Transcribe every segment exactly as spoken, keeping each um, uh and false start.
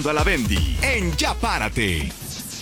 A la Bendy en Ya Párate.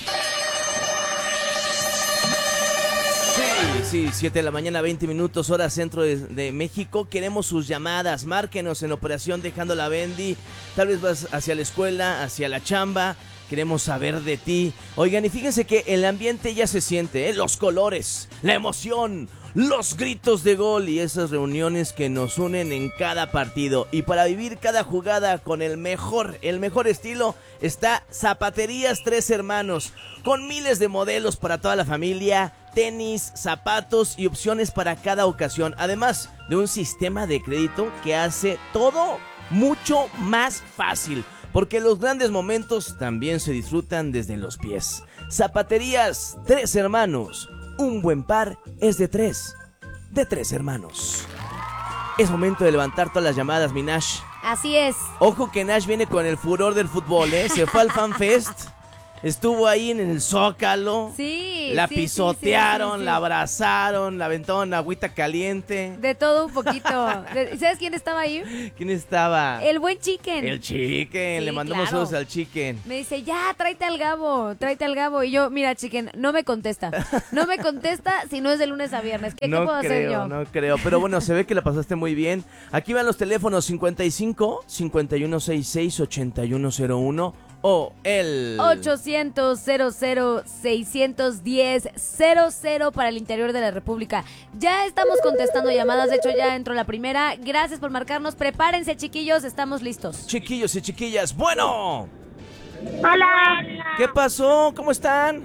Sí, sí, siete de la mañana, veinte minutos, hora centro de, de México. Queremos sus llamadas, márquenos en Operación Dejando la Bendy. Tal vez vas hacia la escuela, hacia la chamba. Queremos saber de ti. Oigan, y fíjense que el ambiente ya se siente, ¿eh? Los colores, la emoción, los gritos de gol y esas reuniones que nos unen en cada partido. Y para vivir cada jugada con el mejor, el mejor estilo, está Zapaterías Tres Hermanos, con miles de modelos para toda la familia, tenis, zapatos y opciones para cada ocasión. Además de un sistema de crédito que hace todo mucho más fácil. Porque los grandes momentos también se disfrutan desde los pies. Zapaterías Tres Hermanos. Un buen par es de tres. De tres hermanos. Es momento de levantar todas las llamadas, mi Nash. Así es. Ojo que Nash viene con el furor del fútbol, ¿eh? Se fue al Fan Fest. Estuvo ahí en el Zócalo. Sí. La sí, pisotearon, sí, sí, sí, sí. la abrazaron, la aventaron agüita caliente. De todo un poquito. De- ¿Sabes quién estaba ahí? ¿Quién estaba? El buen Chicken. El Chicken. Sí, Le mandamos claro. saludos al Chicken. Me dice, ya, tráete al Gabo, tráete al Gabo. Y yo, mira, Chicken, no me contesta. No me contesta si no es de lunes a viernes. ¿Qué, no ¿qué puedo creo, hacer yo? No creo, pero bueno, se ve que la pasaste muy bien. Aquí van los teléfonos cincuenta y cinco, cincuenta y uno sesenta y seis, ochenta y uno cero uno o el ochocientos, cero cero, seiscientos diez, cero cero para el interior de la República. Ya estamos contestando llamadas, de hecho ya entró la primera. Gracias por marcarnos, prepárense, chiquillos, estamos listos. Chiquillos y chiquillas, bueno. Hola. ¿Qué pasó? ¿Cómo están?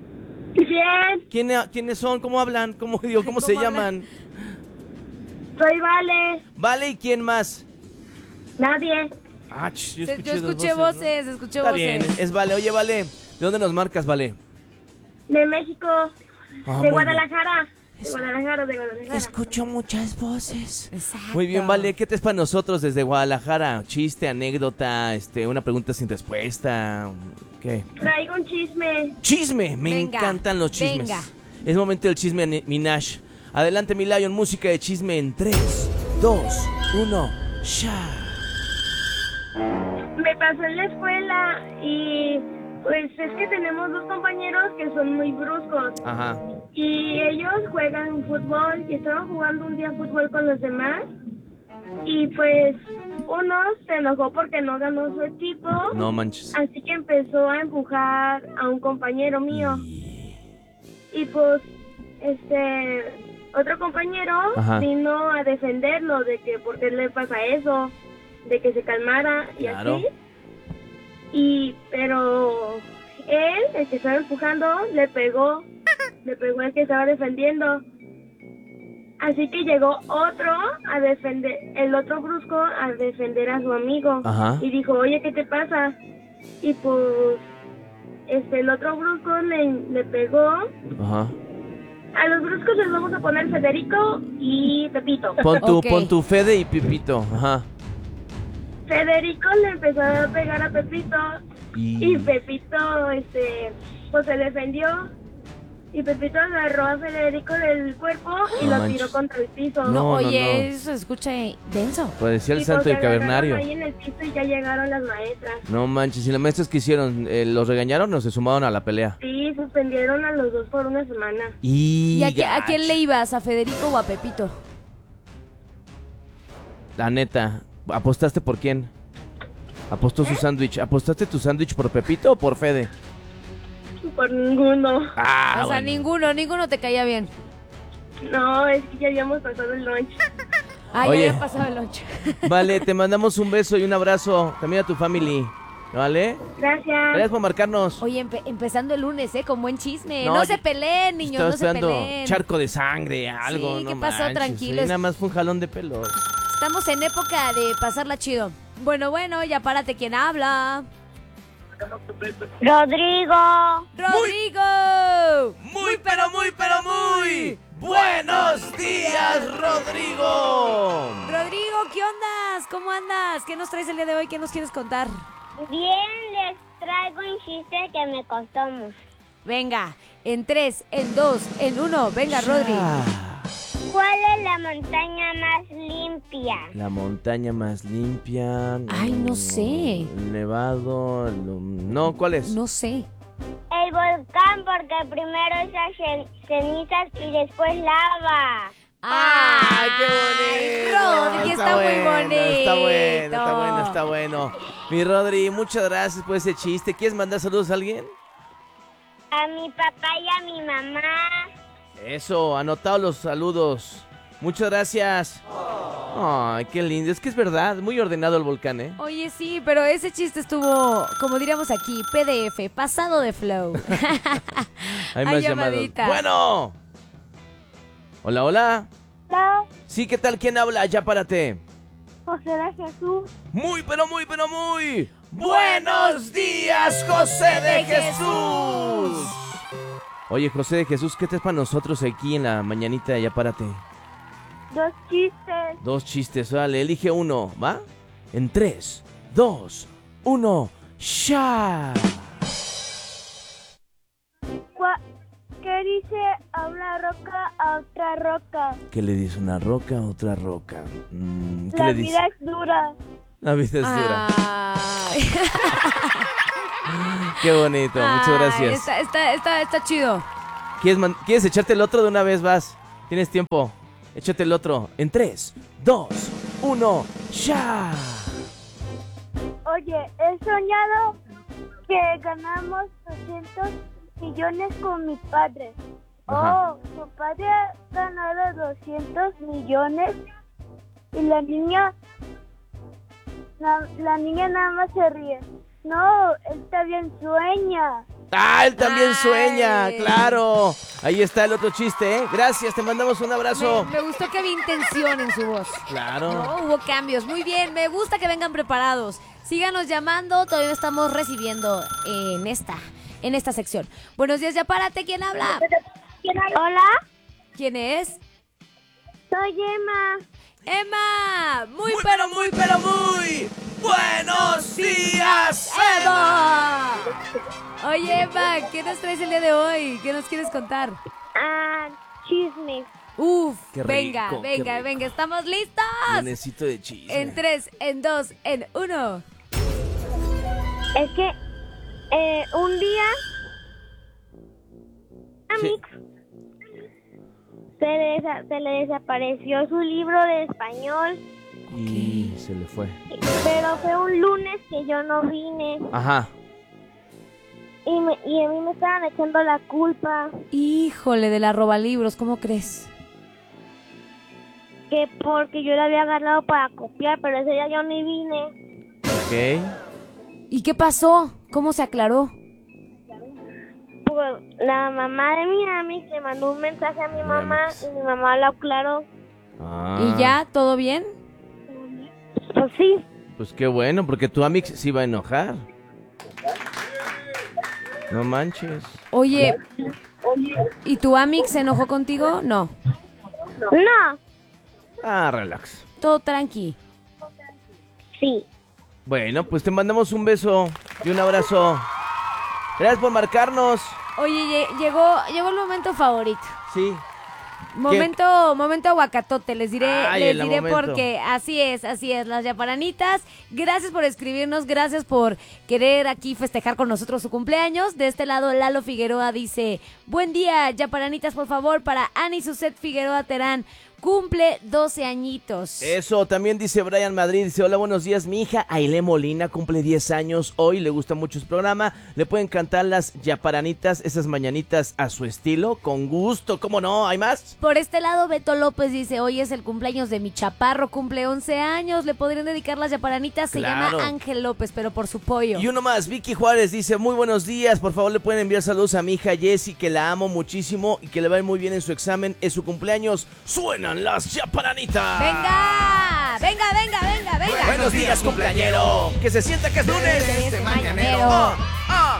Bien, ¿Quién, ¿Quiénes son? ¿Cómo hablan? ¿Cómo, digo, ¿cómo, se ¿Cómo llaman? soy Vale. Vale, ¿y quién más? Nadie. Ah, ch, yo Yo escuché, dos escuché voces, voces, ¿no? escuché Está voces. bien, es Vale. Oye, Vale, ¿de dónde nos marcas, Vale? De México. Ah, de muy Guadalajara. De Guadalajara, de Guadalajara. Escucho muchas voces. Exacto. Muy bien, Vale, ¿qué te es para nosotros desde Guadalajara? ¿Chiste, anécdota, este, una pregunta sin respuesta? ¿Qué? Traigo un chisme. ¡Chisme! Me Venga, encantan los chismes. venga. Es momento del chisme, Ni- mi Nash. Adelante, mi Lion, música de chisme en tres, dos, uno, ¡ya! Me pasó en la escuela y pues es que tenemos dos compañeros que son muy bruscos. Ajá. Y ellos juegan fútbol y estaban jugando un día fútbol con los demás. Y pues uno se enojó porque no ganó su equipo. No manches. Así que empezó a empujar a un compañero mío. Y pues, este, otro compañero Ajá. vino a defenderlo de que por qué le pasa eso, de que se calmara y Claro. así. Y, pero él, el que estaba empujando, le pegó, le pegó al que estaba defendiendo. Así que llegó otro a defender, el otro brusco a defender a su amigo. Ajá. Y dijo, oye, ¿qué te pasa? Y pues, este, el otro brusco le, le pegó. Ajá. A los bruscos les vamos a poner Federico y Pepito. Pon tu, Ok. pon tu Fede y Pipito. Ajá. Federico le empezó a pegar a Pepito Y... y Pepito, este, pues se defendió. Y Pepito agarró a Federico del cuerpo y No lo manches. tiró contra el piso. No, no, Oye, no. eso se escucha denso. Parecía el Y, santo pues, del se agarraron cavernario. ahí en el piso y ya llegaron las maestras. No manches, ¿y las maestras qué hicieron? Eh, ¿Los regañaron o se sumaron a la pelea? Sí, suspendieron a los dos por una semana. Y... ¿Y a, qué- a quién gacho. le ibas? ¿A Federico o a Pepito? La neta, ¿apostaste por quién? Apostó su sándwich. ¿Apostaste tu sándwich por Pepito o por Fede? Por ninguno. Ah, o sea, bueno. ninguno, ninguno te caía bien. No, es que ya habíamos pasado el lunch. Ay, Oye. ya había pasado el lunch. Vale, te mandamos un beso y un abrazo. También a tu family. ¿Vale? Gracias. Gracias por marcarnos. Oye, empe- empezando el lunes, ¿eh? Con buen chisme. No, No, yo- se peleen, niños, Estaba no se esperando peleen. charco de sangre, algo. Sí, no ¿qué pasó? manches. Tranquilos. Sí, nada más fue un jalón de pelos. Estamos en época de pasarla chido. Bueno, bueno, ya párate quien habla. Rodrigo. ¡Rodrigo! Muy, pero muy, pero muy. Buenos días, Rodrigo. Rodrigo, ¿qué ondas? ¿Cómo andas? ¿Qué nos traes el día de hoy? ¿Qué nos quieres contar? Bien, les traigo un chiste que me costó mucho. Venga, en tres, en dos, en uno. Venga, Rodri. Ah, ¿Cuál es la montaña más limpia? La montaña más limpia. Ay, no mm, sé. Nevado. lo- No, ¿cuál es? No sé. El volcán, porque primero esas cen- cenizas y después lava. ¡Ay, qué bonito! Rodri, está, muy bueno, bonito. Está bueno, está bueno, está bueno. Mi Rodri, muchas gracias por ese chiste. ¿Quieres mandar saludos a alguien? A mi papá y a mi mamá. Eso, anotado los saludos. Muchas gracias. Ay, qué lindo. Es que es verdad, muy ordenado el volcán, ¿eh? Oye, sí, pero ese chiste estuvo, como diríamos aquí, P D F, pasado de flow. Hay Hay más llamadas. llamadita. Bueno. Hola, hola. Hola, Sí, ¿qué tal? ¿Quién habla? Ya párate. José de Jesús. Muy, pero muy, pero muy. Buenos días, José de Jesús. Oye, José de Jesús, ¿qué traes para nosotros aquí en la mañanita de Ya párate? Dos chistes. Dos chistes, vale, elige uno, ¿va? En tres, dos, uno, ¡ya! Gua- ¿Qué dice a una roca a otra roca? ¿Qué le dice una roca a otra roca? Mm, ¿Qué La le dice? vida es dura. La vida es dura. Ay. Qué bonito, muchas Ay, gracias. Está, está, está, está chido. ¿Quieres, man- ¿Quieres echarte el otro de una vez? Vas. Tienes tiempo. Échate el otro. En tres, dos, uno, ¡ya! Oye, he soñado que ganamos doscientos millones con mi padre. Ajá. Oh, su padre ha ganado doscientos millones y la niña, la, la niña nada más se ríe. No, él también sueña. ¡Ah, él también Ay. sueña! ¡Claro! Ahí está el otro chiste, ¿eh? Gracias, te mandamos un Me, abrazo. me gustó que había intención en su voz. Claro. No, hubo cambios. Muy bien, me gusta que vengan preparados. Síganos llamando, todavía estamos recibiendo en esta, en esta sección. Buenos días, ya párate, ¿quién habla? Hola, ¿Quién es? soy Emma. Emma. Muy, pero muy, pero muy. ¡Buenos días, Emma. Oye, Emma, ¿qué nos traes el día de hoy? ¿Qué nos quieres contar? Ah, chismes. Uf, Qué venga, rico, qué venga, rico. venga, ¿estamos listos? Necesito de chiste. En tres, en dos, en uno. Es que eh, un día a Sí. Mix se le, desa- se le desapareció su libro de español, Y se le fue. pero fue un lunes que yo no vine Ajá. y, me- y a mí me estaban echando la culpa Híjole, de la roba libros, ¿cómo crees? que porque yo la había agarrado para copiar, pero ese día yo ni vine. Ok. ¿Y qué pasó? ¿Cómo se aclaró? Pues, la mamá de mi Amix le mandó un mensaje a mi mamá Amix. y mi mamá lo aclaró. Ah, ¿Y ya? ¿Todo bien? Pues sí, Pues qué bueno, porque tu Amix se iba a enojar. No manches. Oye, ¿y tu Amix se enojó contigo? No, no, Ah, relax. todo tranqui. sí. Bueno, pues te mandamos un beso y un abrazo. Gracias por marcarnos. Oye, lle- llegó, llegó el momento favorito. Sí. Momento, momento aguacatote, les diré, Ay, les el diré momento. porque así es, así es, las yaparanitas, gracias por escribirnos, gracias por querer aquí festejar con nosotros su cumpleaños. De este lado, Lalo Figueroa dice, buen día, yaparanitas, por favor, para Ani Suset Figueroa Terán, cumple doce añitos. Eso, también dice Brian Madrid, dice, hola, buenos días, mi hija Aile Molina cumple diez años hoy, le gusta mucho su programa, le pueden cantar las yaparanitas, esas mañanitas a su estilo, con gusto, ¿cómo no? ¿Hay más? Por este lado, Beto López dice, hoy es el cumpleaños de mi chaparro, cumple once años, le podrían dedicar las yaparanitas, se Claro. llama Ángel López, pero por su pollo. Y uno más, Vicky Juárez dice, muy buenos días, por favor le pueden enviar saludos a mi hija Jessie, que la amo muchísimo y que le va a ir muy bien en su examen, es su cumpleaños, suenan las yaparanitas. ¡Venga! ¡Venga, venga, venga, venga! Buenos días, cumpleañero, que se sienta que es lunes. Este mañanero.